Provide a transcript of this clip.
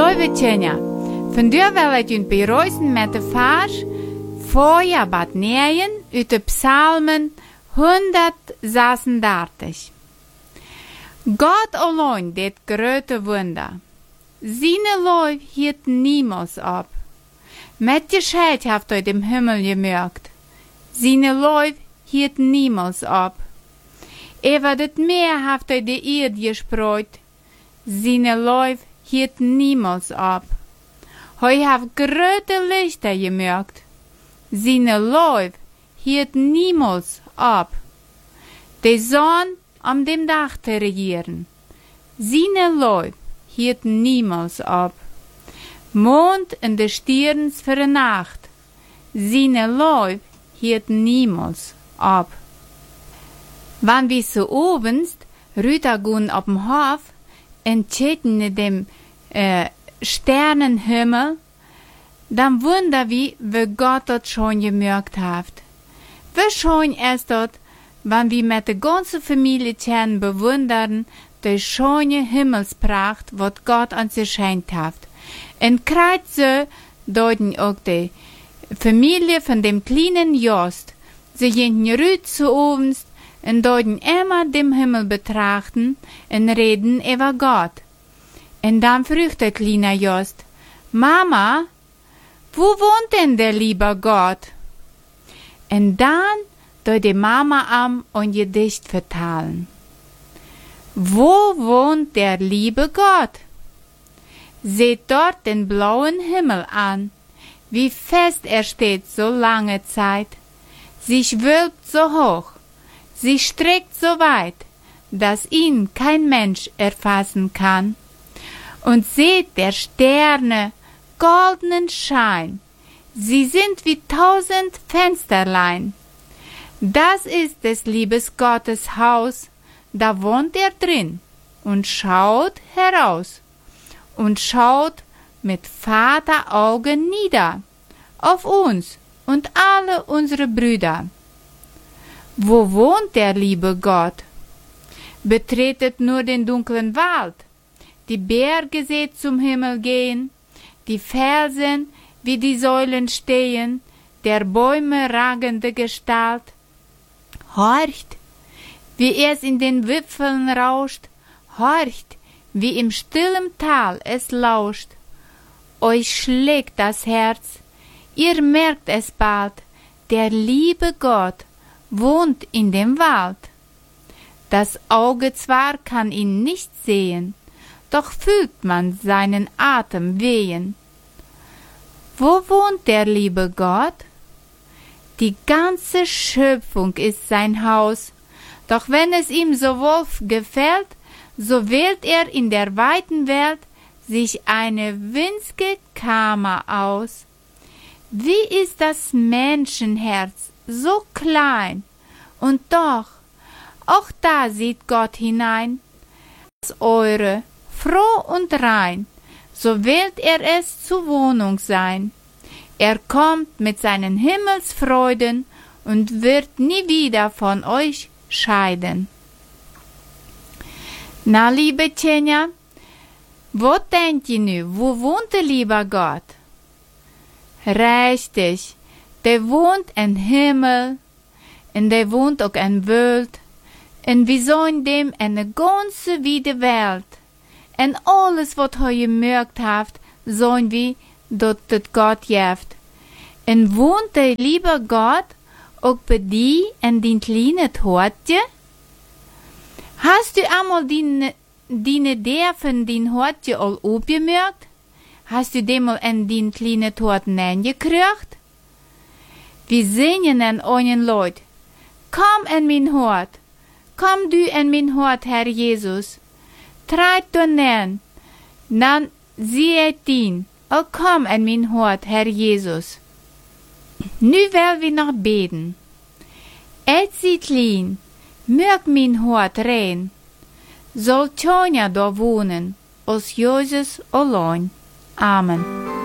Lieve Tjenja, vandaag wil ik u beruisen met de vers voor je bad neeën uit de Psalmen 136. God alleen deed grote wunder. Zijn lief hield niemals op. Met Gescheit heeft hij dem Himmel gemerkt. Zijn lief hield niemals op. Over het meer heeft hij de Erde gespreid. Zijn lief hield niemals op. Hij heeft grote lichten gemerkt. Zijn lief hield niemals op. De zon om dem dag te regieren. Zijn lief hield niemals op. Mond en de sterns voor de nacht. Zijn lief hield niemals op. Wann wir so abends rübergehen auf dem Hof und checken dem Sternenhimmel, dann wundern wir, wie Gott dort schon gemerkt hat. Wie schön ist dort, wenn wir mit der ganzen Familie bewundern, die schöne Himmelspracht, was Gott uns geschenkt hat. Und gerade so deuten auch die Familie von dem kleinen Jost, sie gehen rüber zu abends und deuten immer dem Himmel betrachten und reden über Gott. Und dann fragt der kleine Jost, Mama, wo wohnt denn der liebe Gott? Und dann deut die Mama am und Gedicht vertalen. Wo wohnt der liebe Gott? Seht dort den blauen Himmel an, wie fest er steht so lange Zeit. Sie schwilbt so hoch, sie streckt so weit, dass ihn kein Mensch erfassen kann. Und seht der Sterne goldenen Schein, sie sind wie 1000 Fensterlein. Das ist des liebes Gottes Haus, da wohnt er drin und schaut heraus und schaut mit Vateraugen nieder auf uns und alle unsere Brüder. Wo wohnt der liebe Gott? Betretet nur den dunklen Wald, die Berge seht zum Himmel gehen, die Felsen wie die Säulen stehen, der Bäume ragende Gestalt. Horcht, wie es in den Wipfeln rauscht, horcht, wie im stillen Tal es lauscht. Euch schlägt das Herz, ihr merkt es bald, der liebe Gott wohnt in dem Wald. Das Auge zwar kann ihn nicht sehen, doch fühlt man seinen Atem wehen. Wo wohnt der liebe Gott? Die ganze Schöpfung ist sein Haus, doch wenn es ihm so wohl gefällt, so wählt er in der weiten Welt sich eine winzige Kammer aus. Wie ist das Menschenherz so klein, und doch, auch da sieht Gott hinein. Das eure, froh und rein, so wählt er es zur Wohnung sein. Er kommt mit seinen Himmelsfreuden und wird nie wieder von euch scheiden. Na, liebe Tjenja, wo denkt ihr nu, wo wohnt der liebe Gott? Richtig, der wohnt im Himmel, und der wohnt auch in Welt, und wir sollen dem eine ganze weite Welt, und alles, was er gemerkt hat, sollen wir dort Gott jeft. Und wohnt der liebe Gott auch bei dir in dein kleines Hortje? Hast du einmal deine Idee von dein Hortje all aufgemerkt? Hast du dem mal in dein kleines Hort neingekriegt? Wir singen an euren Leut. Komm in mein Hort, komm du in mein Hort, Herr Jesus. Treit du nen, dann sieht ihn, oh komm in mein Hort, Herr Jesus. Nu will wir noch beten. Et sieht lien, mög mein Hort rein, soll Tjonja da wohnen, aus Jesus allein. Amen.